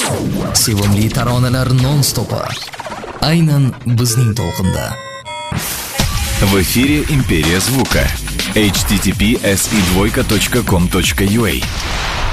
Sevimli taronalar non-stopi. Aynan bizning to'lqinda. В эфире «Империя звука». https://com.ua